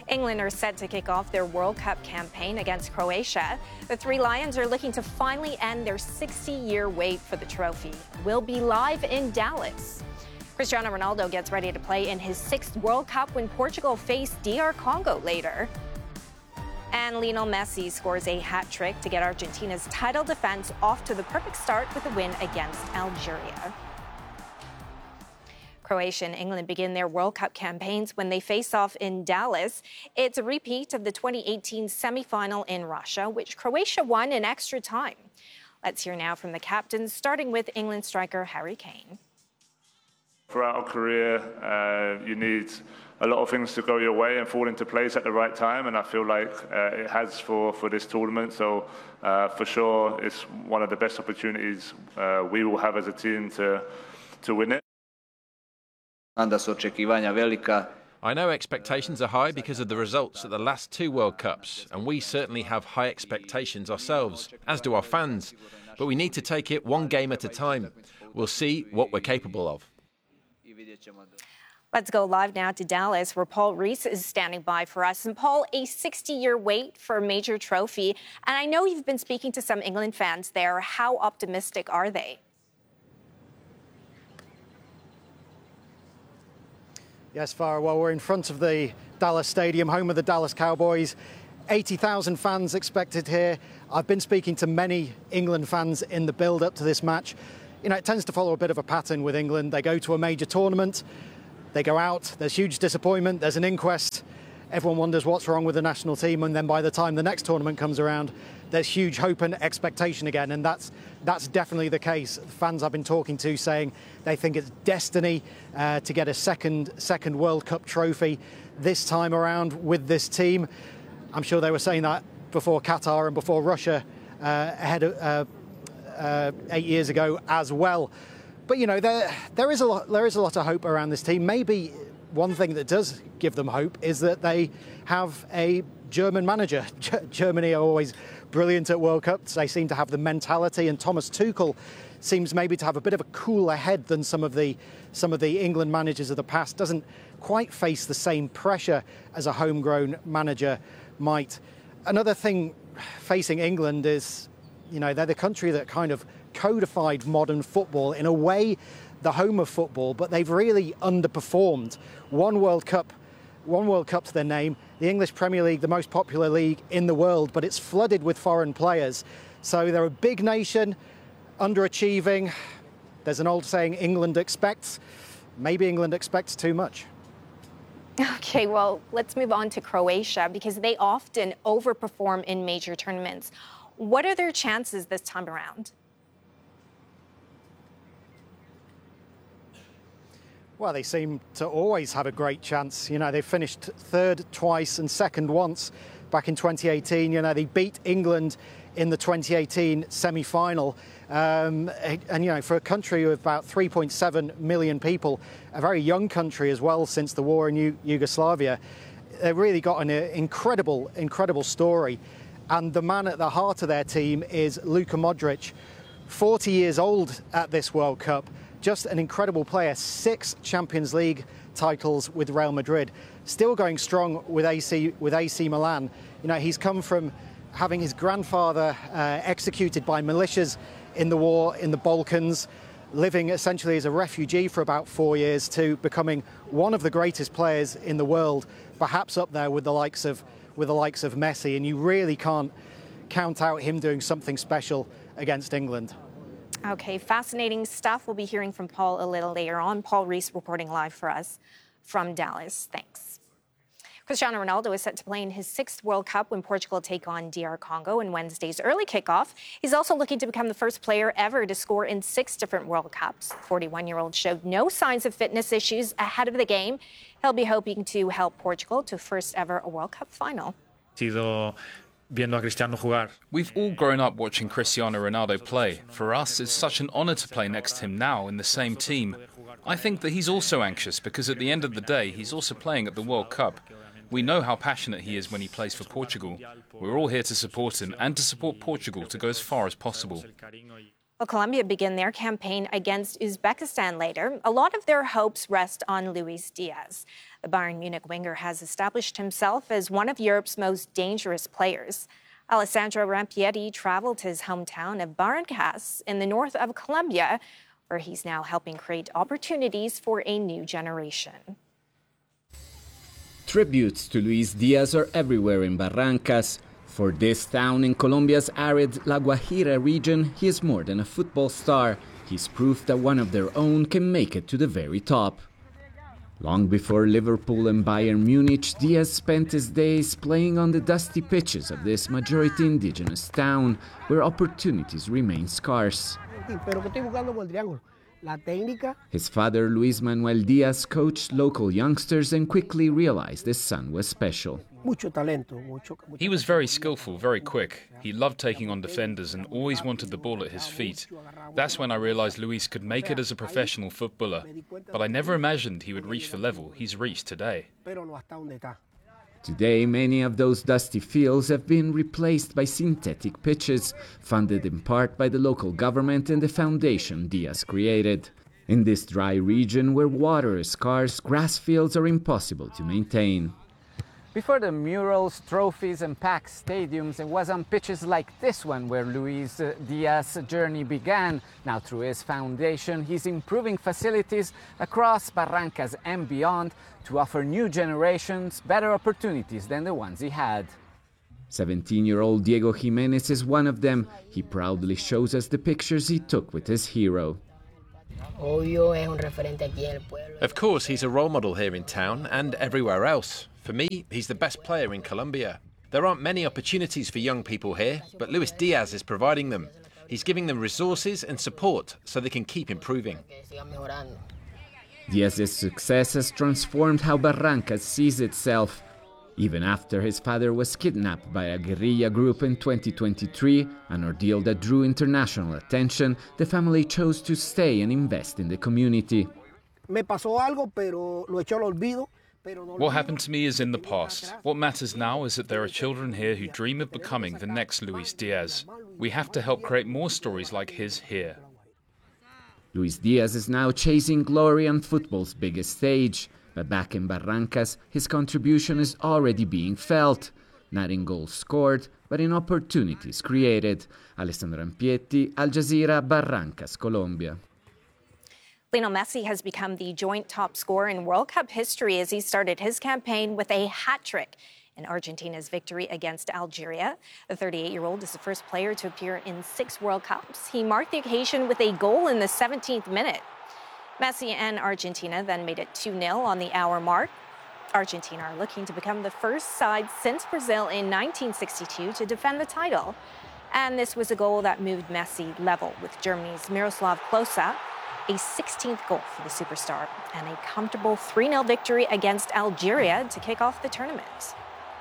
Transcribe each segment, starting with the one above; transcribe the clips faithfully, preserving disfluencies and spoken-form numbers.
England are set to kick off their World Cup campaign against Croatia. The Three Lions are looking to finally end their sixty-year wait for the trophy. We'll be live in Dallas. Cristiano Ronaldo gets ready to play in his sixth World Cup when Portugal face D R Congo later. And Lionel Messi scores a hat trick to get Argentina's title defense off to the perfect start with a win against Algeria. Croatia and England begin their World Cup campaigns when they face off in Dallas. It's a repeat of the twenty eighteen semi-final in Russia, which Croatia won in extra time. Let's hear now from the captains, starting with England striker Harry Kane. Throughout our career, uh, you need a lot of things to go your way and fall into place at the right time, and I feel like uh, it has for, for this tournament. So uh, for sure, it's one of the best opportunities uh, we will have as a team to, to win it. I know expectations are high because of the results at the last two World Cups, and we certainly have high expectations ourselves, as do our fans. But we need to take it one game at a time. We'll see what we're capable of. Let's go live now to Dallas, where Paul Rees is standing by for us. And Paul, a sixty-year wait for a major trophy. And I know you've been speaking to some England fans there. How optimistic are they? Yes, Farah, well, we're in front of the Dallas Stadium, home of the Dallas Cowboys. eighty thousand fans expected here. I've been speaking to many England fans in the build-up to this match. You know, it tends to follow a bit of a pattern with England. They go to a major tournament, they go out, there's huge disappointment, there's an inquest, everyone wonders what's wrong with the national team, and then by the time the next tournament comes around, there's huge hope and expectation again, and that's that's definitely the case. The fans I've been talking to saying they think it's destiny uh, to get a second second World Cup trophy this time around with this team. I'm sure they were saying that before Qatar and before Russia uh, ahead of, uh, uh, eight years ago as well. But you know, there there is a lot there is a lot of hope around this team. Maybe one thing that does give them hope is that they have a German manager. Germany are always brilliant at World Cups. They seem to have the mentality, and Thomas Tuchel seems maybe to have a bit of a cooler head than some of the some of the England managers of the past. Doesn't quite face the same pressure as a homegrown manager might. Another thing facing England is, you know, they're the country that kind of codified modern football, in a way the home of football, but they've really underperformed. One World Cup One World Cup to their name, the English Premier League, the most popular league in the world, but it's flooded with foreign players. So they're a big nation, underachieving. There's an old saying, England expects. Maybe England expects too much. Okay, well, let's move on to Croatia, because they often overperform in major tournaments. What are their chances this time around? Well, they seem to always have a great chance. You know, they finished third twice and second once back in twenty eighteen. You know, they beat England in the twenty eighteen semi-final. Um, and, you know, for a country of about three point seven million people, a very young country as well since the war in U- Yugoslavia, they've really got an incredible, incredible story. And the man at the heart of their team is Luka Modric, forty years old at this World Cup. Just an incredible player, six Champions League titles with Real Madrid, still going strong with A C with A C Milan. You know, he's come from having his grandfather uh, executed by militias in the war in the Balkans, living essentially as a refugee for about four years, to becoming one of the greatest players in the world, perhaps up there with the likes of with the likes of Messi. And you really can't count out him doing something special against England. Okay, fascinating stuff. We'll be hearing from Paul a little later on. Paul Rees reporting live for us from Dallas. Thanks. Cristiano Ronaldo is set to play in his sixth World Cup when Portugal take on D R Congo in Wednesday's early kickoff. He's also looking to become the first player ever to score in six different World Cups. The forty-one-year-old showed no signs of fitness issues ahead of the game. He'll be hoping to help Portugal to first ever a World Cup final. We've all grown up watching Cristiano Ronaldo play. For us, it's such an honour to play next to him now in the same team. I think that he's also anxious because at the end of the day, he's also playing at the World Cup. We know how passionate he is when he plays for Portugal. We're all here to support him and to support Portugal to go as far as possible. Well, Colombia begin their campaign against Uzbekistan later. A lot of their hopes rest on Luis Diaz. The Bayern Munich winger has established himself as one of Europe's most dangerous players. Alessandro Rampieri traveled to his hometown of Barrancas in the north of Colombia, where he's now helping create opportunities for a new generation. Tributes to Luis Diaz are everywhere in Barrancas. For this town in Colombia's arid La Guajira region, he is more than a football star. He's proof that one of their own can make it to the very top. Long before Liverpool and Bayern Munich, Diaz spent his days playing on the dusty pitches of this majority indigenous town, where opportunities remain scarce. His father, Luis Manuel Diaz, coached local youngsters and quickly realized his son was special. He was very skillful, very quick. He loved taking on defenders and always wanted the ball at his feet. That's when I realized Luis could make it as a professional footballer. But I never imagined he would reach the level he's reached today. Today, many of those dusty fields have been replaced by synthetic pitches, funded in part by the local government and the foundation Diaz created. In this dry region where water is scarce, grass fields are impossible to maintain. Before the murals, trophies and packed stadiums, it was on pitches like this one where Luis Diaz's journey began. Now through his foundation, he's improving facilities across Barrancas and beyond to offer new generations better opportunities than the ones he had. seventeen-year-old Diego Jimenez is one of them. He proudly shows us the pictures he took with his hero. Of course, he's a role model here in town and everywhere else. For me, he's the best player in Colombia. There aren't many opportunities for young people here, but Luis Diaz is providing them. He's giving them resources and support so they can keep improving. Diaz's success has transformed how Barrancas sees itself. Even after his father was kidnapped by a guerrilla group in twenty twenty-three, an ordeal that drew international attention, the family chose to stay and invest in the community. What happened to me is in the past. What matters now is that there are children here who dream of becoming the next Luis Diaz. We have to help create more stories like his here. Luis Diaz is now chasing glory on football's biggest stage. But back in Barrancas, his contribution is already being felt. Not in goals scored, but in opportunities created. Alessandro Rampieri, Al Jazeera, Barrancas, Colombia. Lionel Messi has become the joint top scorer in World Cup history as he started his campaign with a hat-trick in Argentina's victory against Algeria. The thirty-eight-year-old is the first player to appear in six World Cups. He marked the occasion with a goal in the seventeenth minute. Messi and Argentina then made it two nil on the hour mark. Argentina are looking to become the first side since Brazil in nineteen sixty-two to defend the title. And this was a goal that moved Messi level with Germany's Miroslav Klose, a sixteenth goal for the superstar, and a comfortable three nil victory against Algeria to kick off the tournament.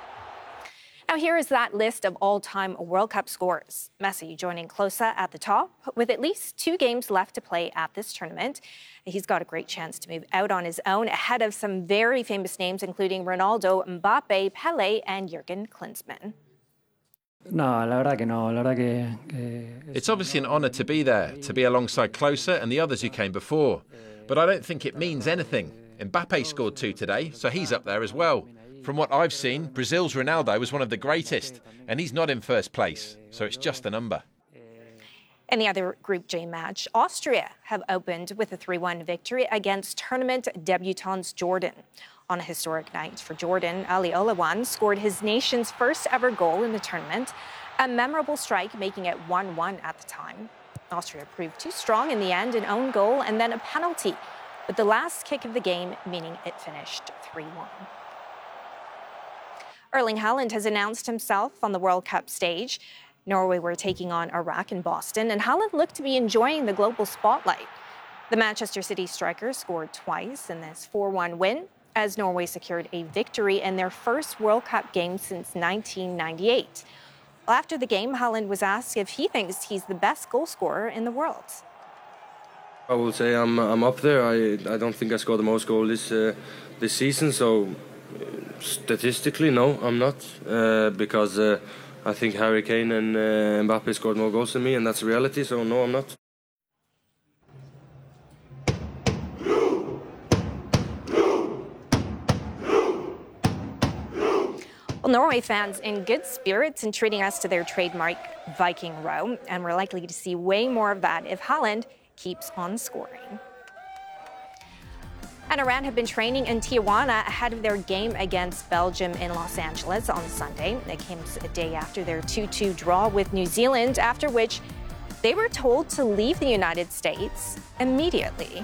Now here is that list of all-time World Cup scorers. Messi joining Klose at the top with at least two games left to play at this tournament. He's got a great chance to move out on his own ahead of some very famous names, including Ronaldo, Mbappe, Pelé, and Jurgen Klinsmann. No, la verdad que no. La verdad que, que It's obviously an honour to be there, to be alongside Klose and the others who came before. But I don't think it means anything. Mbappe scored two today, so he's up there as well. From what I've seen, Brazil's Ronaldo was one of the greatest, and he's not in first place, so it's just a number. In the other Group J match, Austria have opened with a three one victory against tournament debutants Jordan. On a historic night for Jordan, Ali Olawan scored his nation's first ever goal in the tournament, a memorable strike making it one one at the time. Austria proved too strong in the end, an own goal and then a penalty, with the last kick of the game meaning it finished three one. Erling Haaland has announced himself on the World Cup stage. Norway were taking on Iraq in Boston, and Haaland looked to be enjoying the global spotlight. The Manchester City striker scored twice in this four one win, as Norway secured a victory in their first World Cup game since nineteen ninety-eight. Well, after the game, Haaland was asked if he thinks he's the best goal scorer in the world. I will say I'm I'm up there. I I don't think I scored the most goals this uh, this season, so statistically, no, I'm not, uh, because uh, I think Harry Kane and uh, Mbappe scored more goals than me, and that's reality, so no, I'm not. Well, Norway fans in good spirits and treating us to their trademark Viking row, and we're likely to see way more of that if Haaland keeps on scoring. And Iran have been training in Tijuana ahead of their game against Belgium in Los Angeles on Sunday. It came a day after their two two draw with New Zealand, after which they were told to leave the United States immediately.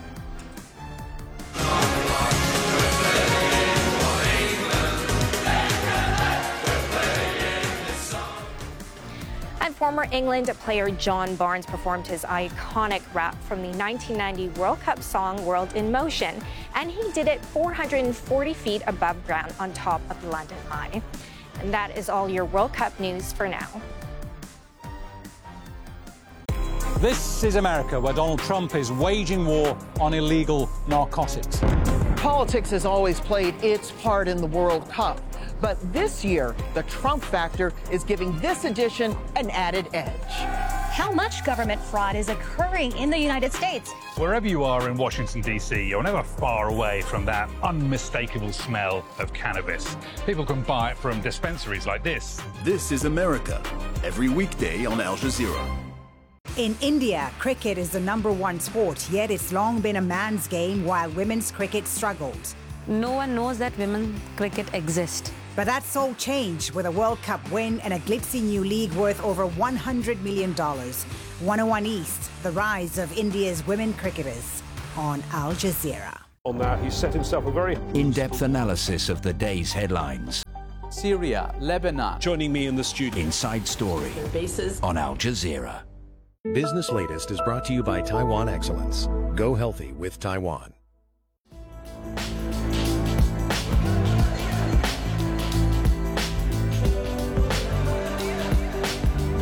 And former England player John Barnes performed his iconic rap from the nineteen ninety World Cup song World in Motion, and he did it four hundred forty feet above ground on top of the London Eye. And that is all your World Cup news for now. This is America, where Donald Trump is waging war on illegal narcotics. Politics has always played its part in the World Cup, but this year, the Trump factor is giving this edition an added edge. How much government fraud is occurring in the United States? Wherever you are in Washington, D C, you're never far away from that unmistakable smell of cannabis. People can buy it from dispensaries like this. This is America, every weekday on Al Jazeera. In India, cricket is the number one sport, yet it's long been a man's game while women's cricket struggled. No one knows that women's cricket exists. But that's all changed with a World Cup win and a glitzy new league worth over one hundred million dollars. one oh one East, the rise of India's women cricketers on Al Jazeera. On that, he's set himself a very in-depth analysis of the day's headlines. Syria, Lebanon. Joining me in the studio. Inside Story. Bases on Al Jazeera. Business Latest is brought to you by Taiwan Excellence. Go healthy with Taiwan.